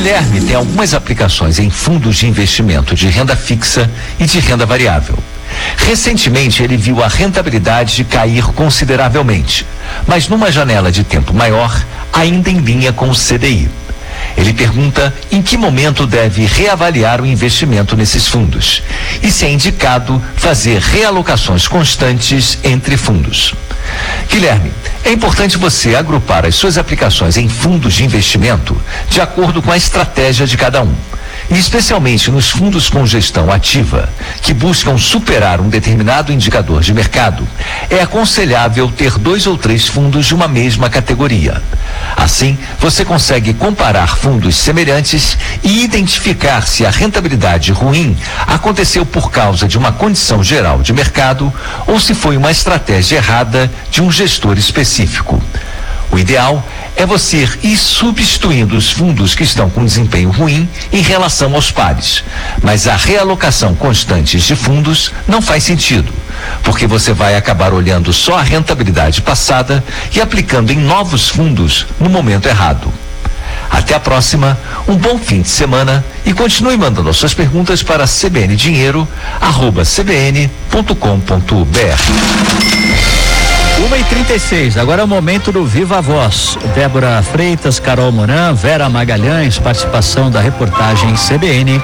Guilherme tem algumas aplicações em fundos de investimento de renda fixa e de renda variável. Recentemente ele viu a rentabilidade cair consideravelmente, mas numa janela de tempo maior, ainda em linha com o CDI. Ele pergunta em que momento deve reavaliar o investimento nesses fundos e se é indicado fazer realocações constantes entre fundos. Guilherme, é importante você agrupar as suas aplicações em fundos de investimento de acordo com a estratégia de cada um. E especialmente nos fundos com gestão ativa, que buscam superar um determinado indicador de mercado, é aconselhável ter 2 ou 3 fundos de uma mesma categoria. Assim, você consegue comparar fundos semelhantes e identificar se a rentabilidade ruim aconteceu por causa de uma condição geral de mercado ou se foi uma estratégia errada de um gestor específico. O ideal é você ir substituindo os fundos que estão com desempenho ruim em relação aos pares. Mas a realocação constante de fundos não faz sentido, porque você vai acabar olhando só a rentabilidade passada e aplicando em novos fundos no momento errado. Até a próxima, um bom fim de semana e continue mandando as suas perguntas para cbndinheiro@cbn.com.br. 1h36, agora é o momento do Viva Voz. Débora Freitas, Carol Moran, Vera Magalhães, participação da reportagem CBN.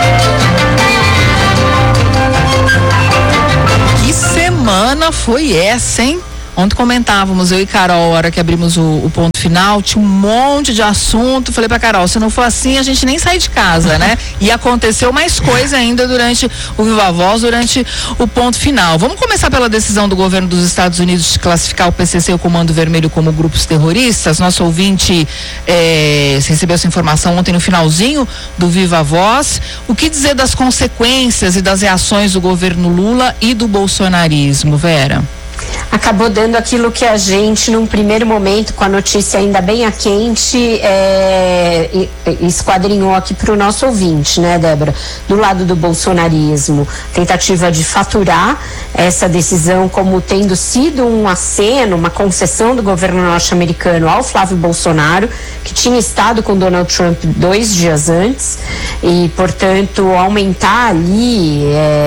Que semana foi essa, hein? Ontem comentávamos, eu e Carol, a hora que abrimos o ponto final, tinha um monte de assunto. Falei pra Carol, se não for assim, a gente nem sai de casa, né? E aconteceu mais coisa ainda durante o Viva Voz, durante o ponto final. Vamos começar pela decisão do governo dos Estados Unidos de classificar o PCC e o Comando Vermelho como grupos terroristas. Nosso ouvinte recebeu essa informação ontem no finalzinho do Viva Voz. O que dizer das consequências e das reações do governo Lula e do bolsonarismo, Vera? Acabou dando aquilo que a gente, num primeiro momento, com a notícia ainda bem a quente, esquadrinhou aqui para o nosso ouvinte, né, Débora? Do lado do bolsonarismo, tentativa de faturar essa decisão como tendo sido um aceno, uma concessão do governo norte-americano ao Flávio Bolsonaro, que tinha estado com Donald Trump 2 dias antes, e, portanto, aumentar ali,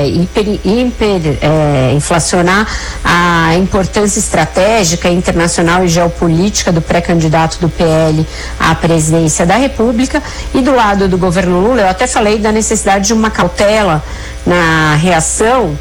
inflacionar a importância estratégica, internacional e geopolítica do pré-candidato do PL à presidência da República. E do lado do governo Lula, eu até falei da necessidade de uma cautela na reação,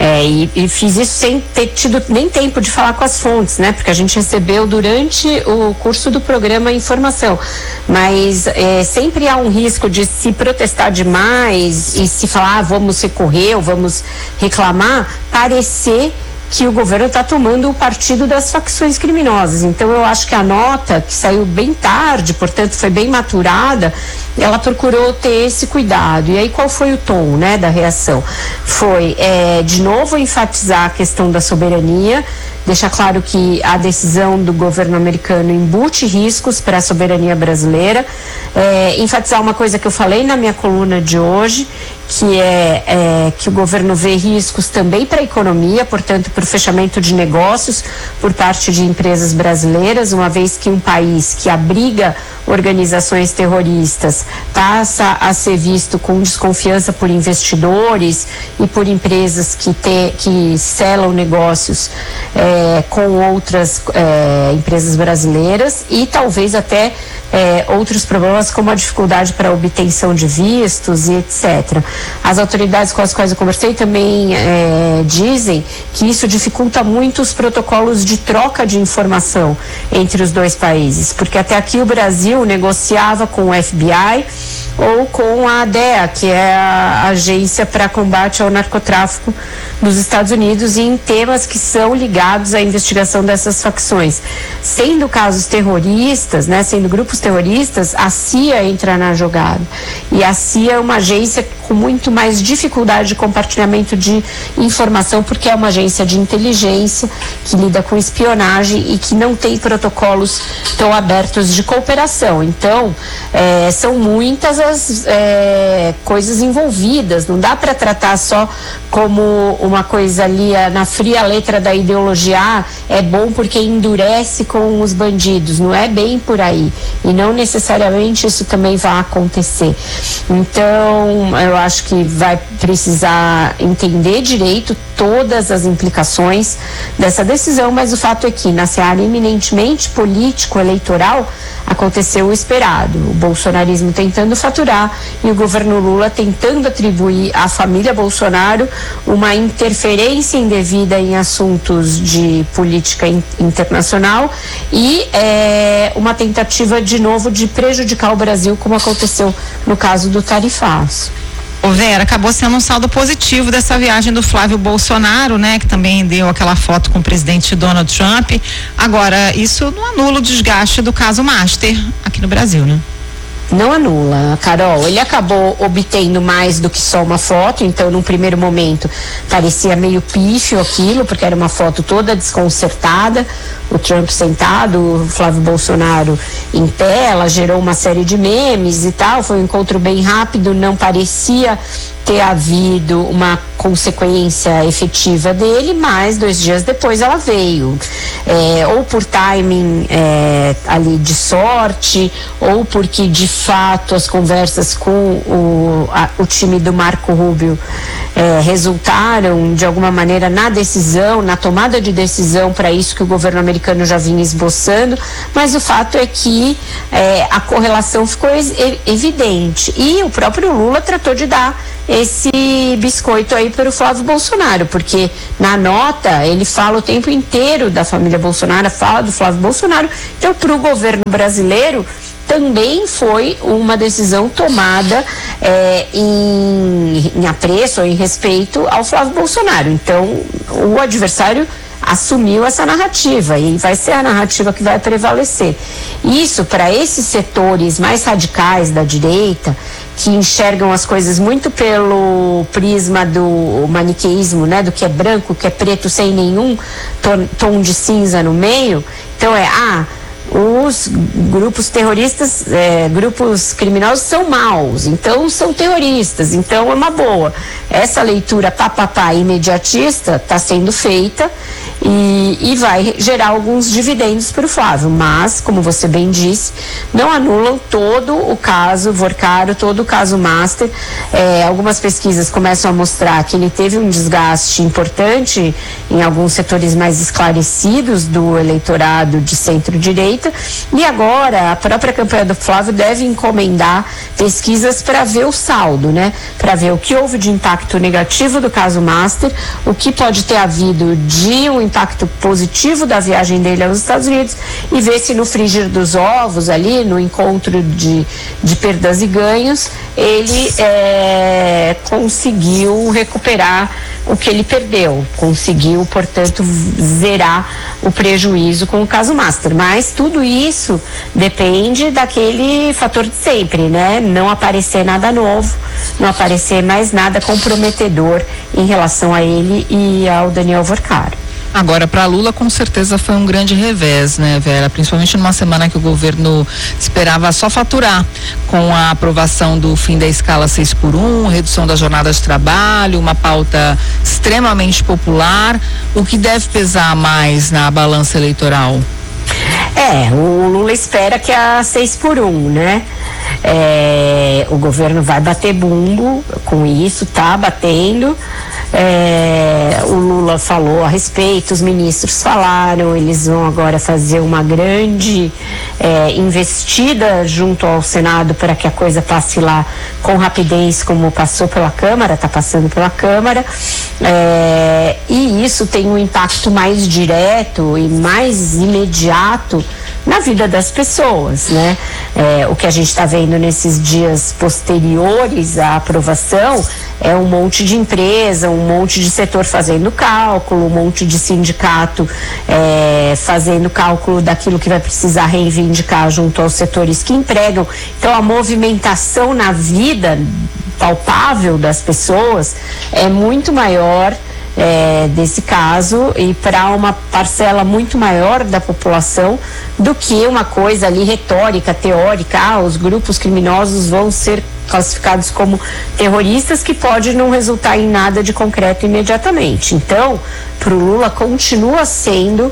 e fiz isso sem ter tido nem tempo de falar com as fontes, né? Porque a gente recebeu durante o curso do programa informação, mas sempre há um risco de se protestar demais e se falar, vamos recorrer ou vamos reclamar, parecer que o governo está tomando o partido das facções criminosas. Então eu acho que a nota, que saiu bem tarde, portanto foi bem maturada, ela procurou ter esse cuidado. E aí qual foi o tom, né, da reação? Foi, de novo, enfatizar a questão da soberania, deixar claro que a decisão do governo americano embute riscos para a soberania brasileira, enfatizar uma coisa que eu falei na minha coluna de hoje, que que o governo vê riscos também para a economia, portanto, para o fechamento de negócios por parte de empresas brasileiras, uma vez que um país que abriga organizações terroristas passa a ser visto com desconfiança por investidores e por empresas que selam negócios com outras empresas brasileiras, e talvez até outros problemas como a dificuldade para a obtenção de vistos e etc. As autoridades com as quais eu conversei também dizem que isso dificulta muito os protocolos de troca de informação entre os dois países, porque até aqui o Brasil negociava com o FBI ou com a ADEA, que é a Agência para Combate ao Narcotráfico dos Estados Unidos, e em temas que são ligados à investigação dessas facções. Sendo casos terroristas, né, sendo grupos terroristas, a CIA entra na jogada. E a CIA é uma agência com muito mais dificuldade de compartilhamento de informação, porque é uma agência de inteligência que lida com espionagem e que não tem protocolos tão abertos de cooperação. Então, são muitas as coisas envolvidas. Não dá para tratar só como uma coisa ali na fria letra da ideologia, é bom porque endurece com os bandidos. Não é bem por aí. E não necessariamente isso também vai acontecer. Então, eu acho que vai precisar entender direito todas as implicações dessa decisão, mas o fato é que na seara eminentemente político-eleitoral aconteceu o esperado, o bolsonarismo tentando faturar e o governo Lula tentando atribuir à família Bolsonaro uma interferência indevida em assuntos de política internacional e uma tentativa de novo de prejudicar o Brasil, como aconteceu no caso do tarifaço. Ô Vera, acabou sendo um saldo positivo dessa viagem do Flávio Bolsonaro, né? Que também deu aquela foto com o presidente Donald Trump. Agora, isso não anula o desgaste do caso Master aqui no Brasil, né? Não anula, Carol. Ele acabou obtendo mais do que só uma foto, então num primeiro momento parecia meio pífio aquilo, porque era uma foto toda desconcertada, o Trump sentado, o Flávio Bolsonaro em pé, ela gerou uma série de memes e tal, foi um encontro bem rápido, não parecia ter havido uma consequência efetiva dele, mas 2 dias depois ela veio, ou por timing ali de sorte, ou porque de fato as conversas com o time do Marco Rubio resultaram de alguma maneira na decisão, na tomada de decisão para isso que o governo americano já vinha esboçando, mas o fato é que a correlação ficou evidente e o próprio Lula tratou de dar esse biscoito aí para o Flávio Bolsonaro, porque na nota ele fala o tempo inteiro da família Bolsonaro, fala do Flávio Bolsonaro, então para o governo brasileiro também foi uma decisão tomada em apreço ou em respeito ao Flávio Bolsonaro. Então o adversário assumiu essa narrativa e vai ser a narrativa que vai prevalecer. Isso, para esses setores mais radicais da direita, que enxergam as coisas muito pelo prisma do maniqueísmo, né, do que é branco, o que é preto, sem nenhum tom de cinza no meio. Então os grupos terroristas, grupos criminosos são maus, então são terroristas, então é uma boa. Essa leitura imediatista está sendo feita e vai gerar alguns dividendos para o Flávio, mas, como você bem disse, não anulam todo o caso Vorcaro, todo o caso Master. Algumas pesquisas começam a mostrar que ele teve um desgaste importante em alguns setores mais esclarecidos do eleitorado de centro-direita, e agora a própria campanha do Flávio deve encomendar pesquisas para ver o saldo, né? Para ver o que houve de impacto negativo do caso Master, o que pode ter havido de um impacto positivo da viagem dele aos Estados Unidos e ver se no frigir dos ovos ali, no encontro de perdas e ganhos, ele conseguiu recuperar o que ele perdeu, conseguiu, portanto, zerar o prejuízo com o caso Master. Mas tudo isso depende daquele fator de sempre, né? Não aparecer nada novo, não aparecer mais nada comprometedor em relação a ele e ao Daniel Vorcaro. Agora, para Lula, com certeza foi um grande revés, né, Vera? Principalmente numa semana que o governo esperava só faturar, com a aprovação do fim da escala 6x1, redução da jornada de trabalho, uma pauta extremamente popular. O que deve pesar mais na balança eleitoral? O Lula espera que a 6x1, né? O governo vai bater bumbo com isso, tá batendo. O Lula falou a respeito, os ministros falaram, eles vão agora fazer uma grande investida junto ao Senado para que a coisa passe lá com rapidez, como passou pela Câmara, está passando pela Câmara, e isso tem um impacto mais direto e mais imediato na vida das pessoas, né? O que a gente está vendo nesses dias posteriores à aprovação é um monte de empresa, um monte de setor fazendo cálculo, um monte de sindicato fazendo cálculo daquilo que vai precisar reivindicar junto aos setores que empregam. Então a movimentação na vida palpável das pessoas é muito maior desse caso e para uma parcela muito maior da população do que uma coisa ali retórica, teórica, os grupos criminosos vão ser classificados como terroristas, que pode não resultar em nada de concreto imediatamente. Então, para o Lula continua sendo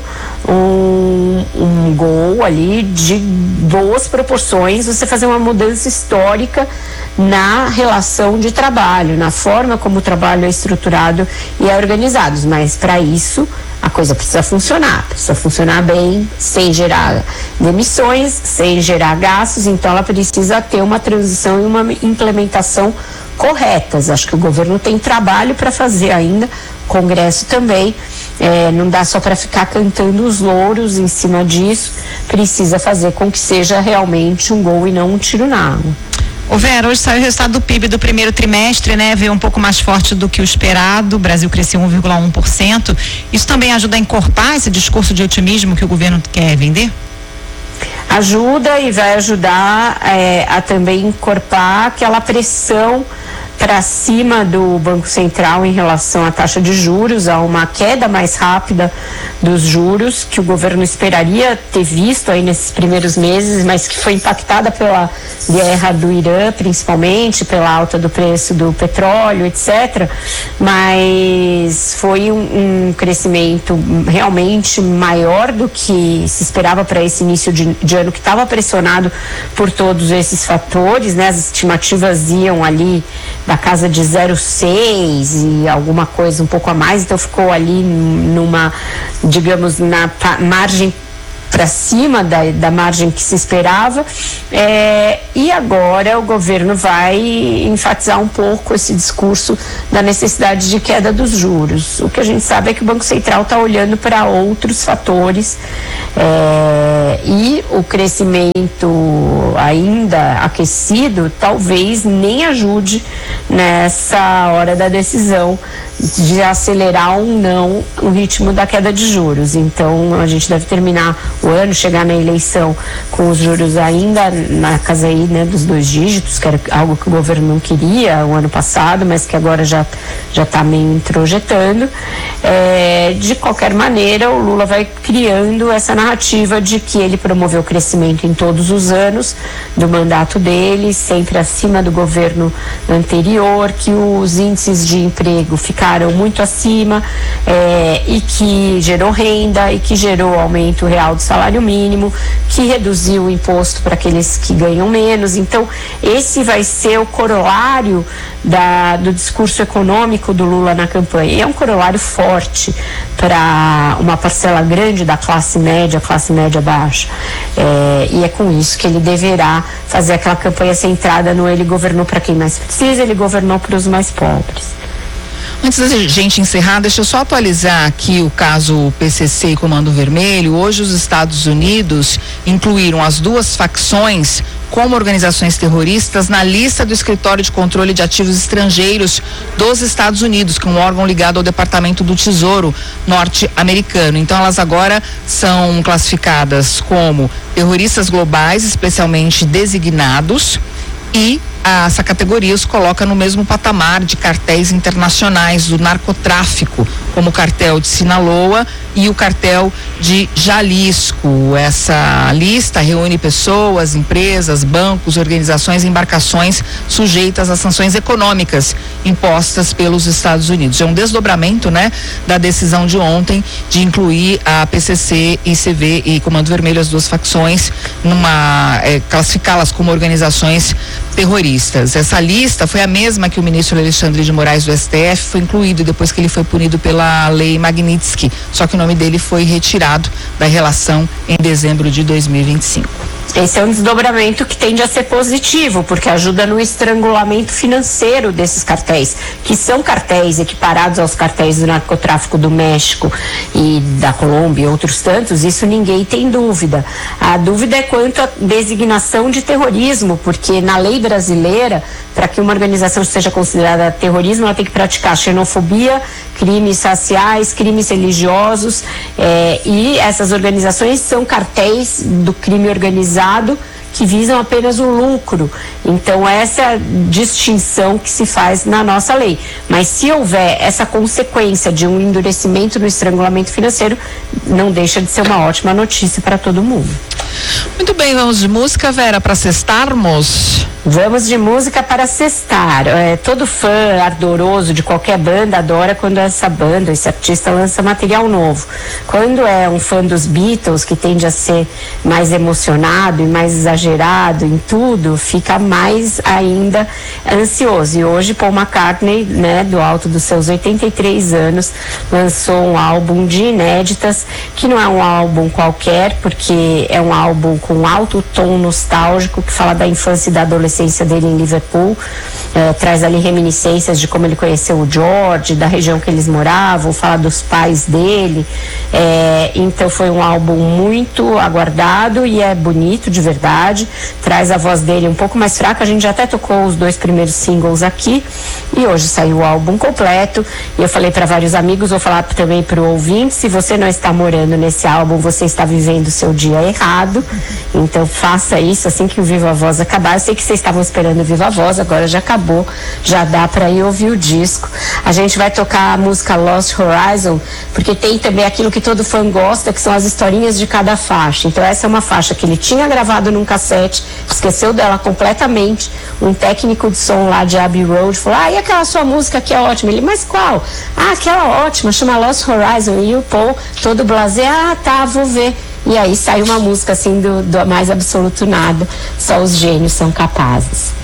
um gol ali de boas proporções, você fazer uma mudança histórica na relação de trabalho, na forma como o trabalho é estruturado e é organizado. Mas para isso a coisa precisa funcionar bem, sem gerar demissões, sem gerar gastos. Então ela precisa ter uma transição e uma implementação corretas. Acho que o governo tem trabalho para fazer ainda, o Congresso também. Não dá só para ficar cantando os louros em cima disso, precisa fazer com que seja realmente um gol e não um tiro na água. Ô Vera, hoje saiu o resultado do PIB do primeiro trimestre, né? Veio um pouco mais forte do que o esperado. O Brasil cresceu 1,1%. Isso também ajuda a encorpar esse discurso de otimismo que o governo quer vender? Ajuda e vai ajudar a também encorpar aquela pressão para cima do Banco Central em relação à taxa de juros, a uma queda mais rápida dos juros que o governo esperaria ter visto aí nesses primeiros meses, mas que foi impactada pela guerra do Irã, principalmente pela alta do preço do petróleo, etc. Mas foi um crescimento realmente maior do que se esperava para esse início de ano, que estava pressionado por todos esses fatores, né? As estimativas iam ali da casa de 0,6 e alguma coisa um pouco a mais, então ficou ali numa, digamos, na margem para cima da margem que se esperava, e agora o governo vai enfatizar um pouco esse discurso da necessidade de queda dos juros. O que a gente sabe é que o Banco Central está olhando para outros fatores, e o crescimento ainda aquecido talvez nem ajude nessa hora da decisão de acelerar ou não o ritmo da queda de juros. Então a gente deve terminar o ano, chegar na eleição com os juros ainda na casa aí, né, dos 2 dígitos, que era algo que o governo não queria o ano passado, mas que agora já está meio introjetando. De qualquer maneira, o Lula vai criando essa narrativa de que ele promoveu o crescimento em todos os anos do mandato dele, sempre acima do governo anterior, que os índices de emprego ficaram muito acima, e que gerou renda e que gerou aumento real do salário mínimo, que reduziu o imposto para aqueles que ganham menos. Então esse vai ser o corolário do discurso econômico do Lula na campanha, e é um corolário forte para uma parcela grande da classe média baixa, e é com isso que ele deverá fazer aquela campanha centrada no ele governou para quem mais precisa, ele governou para os mais pobres. Antes da gente encerrar, deixa eu só atualizar aqui o caso PCC e Comando Vermelho. Hoje os Estados Unidos incluíram as 2 facções como organizações terroristas na lista do Escritório de Controle de Ativos Estrangeiros dos Estados Unidos, que é um órgão ligado ao Departamento do Tesouro norte-americano. Então elas agora são classificadas como terroristas globais, especialmente designados, e essa categoria os coloca no mesmo patamar de cartéis internacionais do narcotráfico, como o cartel de Sinaloa e o cartel de Jalisco. Essa lista reúne pessoas, empresas, bancos, organizações e embarcações sujeitas a sanções econômicas impostas pelos Estados Unidos. É um desdobramento, né, da decisão de ontem de incluir a PCC, ICV e Comando Vermelho, as 2 facções, classificá-las como organizações terroristas. Essa lista foi a mesma que o ministro Alexandre de Moraes do STF foi incluído depois que ele foi punido pela lei Magnitsky, só que o nome dele foi retirado da relação em dezembro de 2025. Esse é um desdobramento que tende a ser positivo, porque ajuda no estrangulamento financeiro desses cartéis, que são cartéis equiparados aos cartéis do narcotráfico do México e da Colômbia e outros tantos. Isso ninguém tem dúvida. A dúvida é quanto à designação de terrorismo, porque na lei brasileira, para que uma organização seja considerada terrorismo, ela tem que praticar xenofobia, crimes raciais, crimes religiosos, e essas organizações são cartéis do crime organizado que visam apenas o lucro. Então essa é a distinção que se faz na nossa lei. Mas se houver essa consequência de um endurecimento no estrangulamento financeiro, não deixa de ser uma ótima notícia para todo mundo. Muito bem, vamos de música, Vera, para sextarmos? Vamos de música para sextar. Todo fã ardoroso de qualquer banda adora quando essa banda, esse artista lança material novo. Quando é um fã dos Beatles, que tende a ser mais emocionado e mais exagerado em tudo, fica mais ainda ansioso. E hoje Paul McCartney, né, do alto dos seus 83 anos, lançou um álbum de inéditas, que não é um álbum qualquer, porque é um álbum com alto tom nostálgico, que fala da infância e da adolescência dele em Liverpool, traz ali reminiscências de como ele conheceu o George, da região que eles moravam, fala dos pais dele, então foi um álbum muito aguardado e é bonito de verdade, traz a voz dele um pouco mais fraca, a gente já até tocou os 2 primeiros singles aqui e hoje saiu o álbum completo e eu falei para vários amigos, vou falar também para o ouvinte, se você não está morando nesse álbum, você está vivendo o seu dia errado, então faça isso assim que o Viva a Voz acabar. Eu sei que vocês estavam esperando o Viva a Voz, agora já acabou, já dá para ir ouvir o disco. A gente vai tocar a música Lost Horizon, porque tem também aquilo que todo fã gosta, que são as historinhas de cada faixa. Então essa é uma faixa que ele tinha gravado num cassete, esqueceu dela completamente. Um técnico de som lá de Abbey Road falou, e aquela sua música que é ótima? Ele, mas qual? Aquela ótima, chama Lost Horizon. E o Paul, todo blasé, tá, vou ver. E aí saiu uma música assim do mais absoluto nada, só os gênios são capazes.